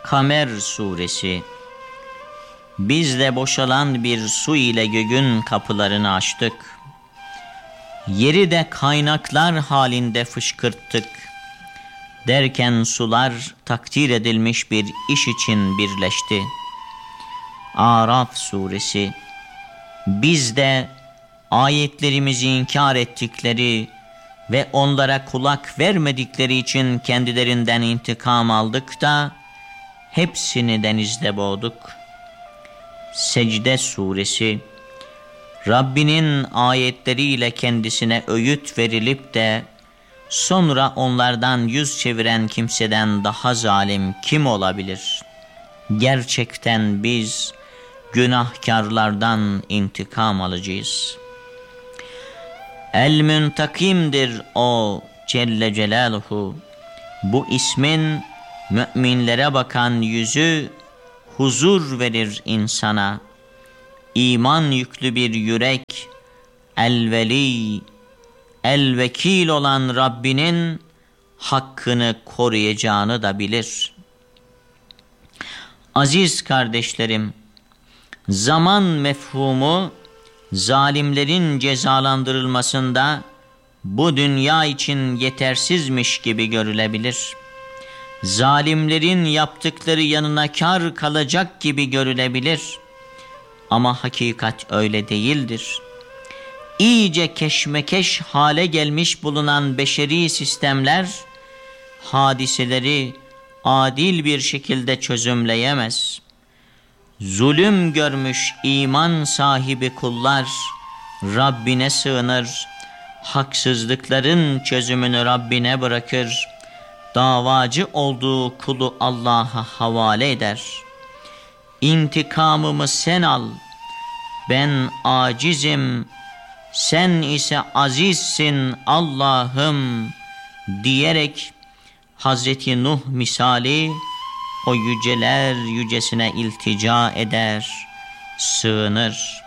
Kamer Suresi. Biz de boşalan bir su ile göğün kapılarını açtık. Yeri de kaynaklar halinde fışkırttık. Derken sular takdir edilmiş bir iş için birleşti. Araf Suresi. Biz de ayetlerimizi inkar ettikleri ve onlara kulak vermedikleri için kendilerinden intikam aldık da hepsini denizde boğduk. Secde Suresi. Rabbinin ayetleriyle kendisine öğüt verilip de sonra onlardan yüz çeviren kimseden daha zalim kim olabilir? Gerçekten biz günahkarlardan intikam alacağız. El-Müntakim'dir o Celle Celaluhu. Bu ismin müminlere bakan yüzü huzur verir insana. İman yüklü bir yürek, el-Veli, el-Vekil olan Rabbinin hakkını koruyacağını da bilir. Aziz kardeşlerim, zaman mefhumu zalimlerin cezalandırılmasında bu dünya için yetersizmiş gibi görülebilir. Zalimlerin yaptıkları yanına kâr kalacak gibi görülebilir. Ama hakikat öyle değildir. İyice keşmekeş hale gelmiş bulunan beşeri sistemler, hadiseleri adil bir şekilde çözümleyemez. Zulüm görmüş iman sahibi kullar Rabbine sığınır, haksızlıkların çözümünü Rabbine bırakır, davacı olduğu kulu Allah'a havale eder. İntikamımı sen al, ben acizim, sen ise azizsin Allah'ım diyerek Hazreti Nuh misali o yüceler yücesine iltica eder, sığınır.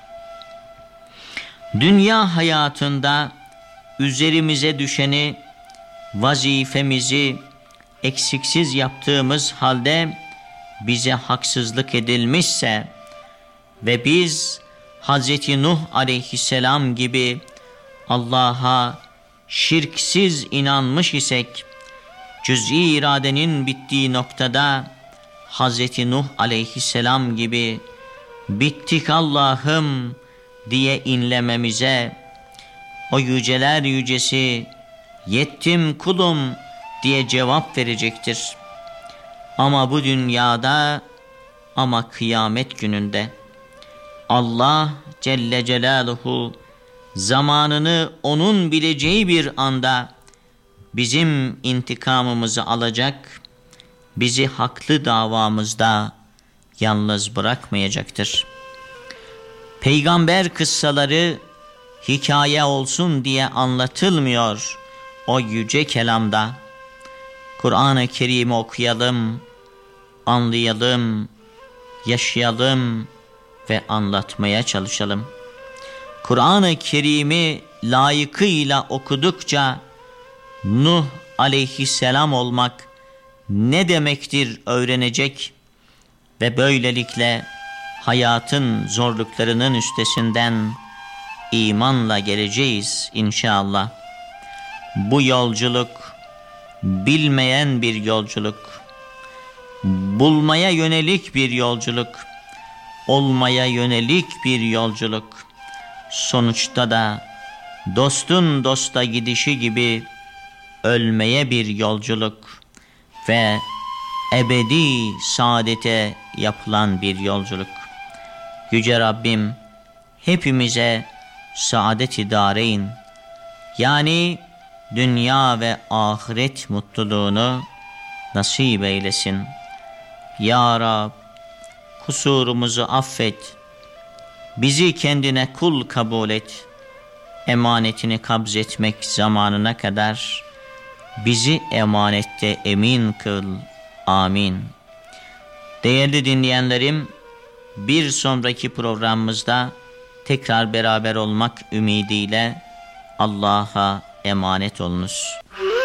Dünya hayatında üzerimize düşeni, vazifemizi eksiksiz yaptığımız halde bize haksızlık edilmişse ve biz Hazreti Nuh aleyhisselam gibi Allah'a şirksiz inanmış isek, cüz'i iradenin bittiği noktada Hazreti Nuh aleyhisselam gibi bittik Allah'ım diye inlememize o yüceler yücesi yettim kulum diye cevap verecektir. Ama bu dünyada, ama kıyamet gününde Allah Celle Celaluhu zamanını onun bileceği bir anda bizim intikamımızı alacak, bizi haklı davamızda yalnız bırakmayacaktır. Peygamber kıssaları hikaye olsun diye anlatılmıyor o yüce kelamda. Kur'an-ı Kerim'i okuyalım, anlayalım, yaşayalım ve anlatmaya çalışalım. Kur'an-ı Kerim'i layıkıyla okudukça Nuh aleyhisselam olmak ne demektir öğrenecek ve böylelikle hayatın zorluklarının üstesinden imanla geleceğiz inşallah. Bu yolculuk bilmeyen bir yolculuk, bulmaya yönelik bir yolculuk, olmaya yönelik bir yolculuk. Sonuçta da dostun dosta gidişi gibi ölmeye bir yolculuk ve ebedi saadete yapılan bir yolculuk. Yüce Rabbim hepimize saadet-i dareyn, yani dünya ve ahiret mutluluğunu nasip eylesin. Ya Rab, kusurumuzu affet, bizi kendine kul kabul et, emanetini kabz etmek zamanına kadar bizi emanette emin kıl. Amin. Değerli dinleyenlerim, bir sonraki programımızda tekrar beraber olmak ümidiyle Allah'a emanet olunuz.